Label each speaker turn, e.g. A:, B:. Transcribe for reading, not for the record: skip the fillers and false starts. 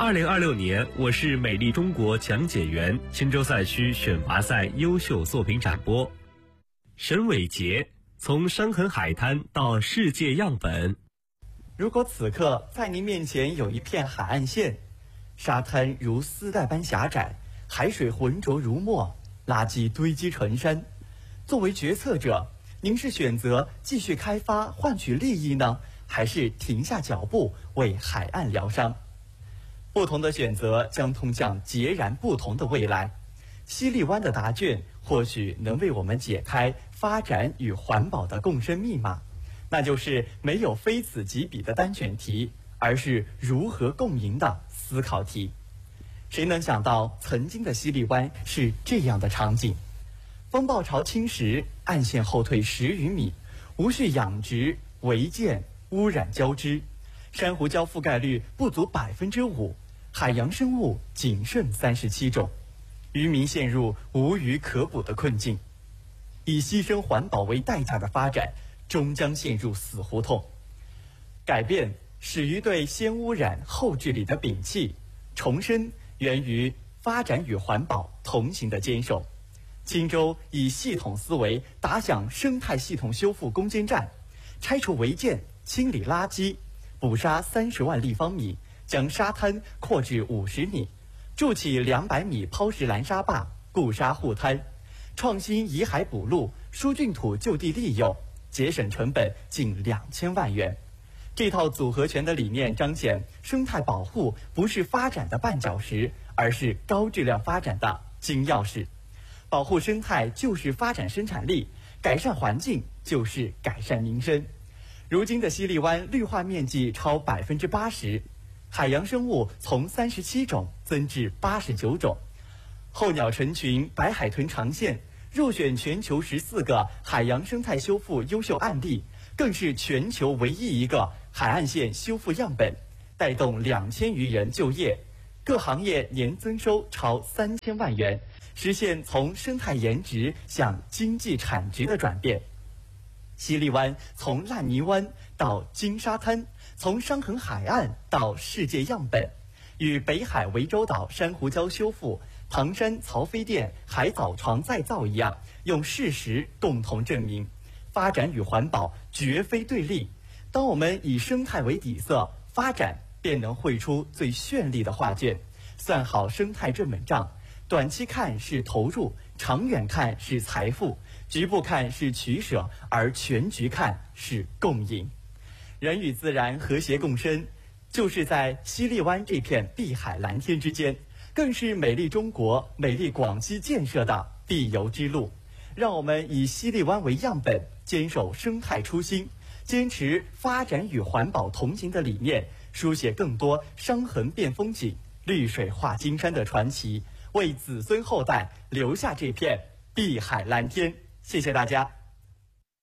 A: 2026年我是美丽中国讲解员青州赛区选拔赛优秀作品展播。沈伟杰，从伤痕海滩到世界样本。
B: 如果此刻在您面前有一片海岸线，沙滩如丝带般狭窄，海水浑浊如墨，垃圾堆积成山，作为决策者，您是选择继续开发换取利益呢，还是停下脚步为海岸疗伤？不同的选择将通向截然不同的未来。西荔湾的答卷或许能为我们解开发展与环保的共生密码，那就是没有非此即彼的单选题，而是如何共赢的思考题。谁能想到曾经的西荔湾是这样的场景？风暴潮侵蚀，岸线后退10余米，无序养殖、违建、污染交织，珊瑚礁覆盖率不足5%，海洋生物仅剩37种，渔民陷入无鱼可捕的困境。以牺牲环保为代价的发展，终将陷入死胡同。改变始于对先污染后治理的摒弃，重生源于发展与环保同行的坚守。青州以系统思维打响生态系统修复攻坚战，拆除违建，清理垃圾，捕杀30万立方米，将沙滩扩至50米，筑起200米抛石拦沙坝，固沙护滩，创新移海补路，疏浚土就地利用，节省成本近2000万元。这套组合拳的理念彰显生态保护不是发展的绊脚石，而是高质量发展的金钥匙。保护生态就是发展生产力，改善环境就是改善民生。如今的西荔湾绿化面积超80%，海洋生物从37种增至89种，候鸟成群，白海豚长现，入选全球14个海洋生态修复优秀案例，更是全球唯一一个海岸线修复样本，带动2000余人就业，各行业年增收超3000万元，实现从生态颜值向经济产值的转变。西荔湾从烂泥湾到金沙滩，从伤痕海岸到世界样本，与北海涠洲岛珊瑚礁修复、唐山曹妃甸海藻床再造一样，用事实共同证明，发展与环保绝非对立。当我们以生态为底色，发展便能绘出最绚丽的画卷。算好生态这门账，短期看是投入，长远看是财富，局部看是取舍，而全局看是共赢。人与自然和谐共生，就是在西荔湾这片碧海蓝天之间，更是美丽中国、美丽广西建设的必由之路。让我们以西荔湾为样本，坚守生态初心，坚持发展与环保同行的理念，书写更多伤痕变风景、绿水化金山的传奇，为子孙后代留下这片碧海蓝天。谢谢大家。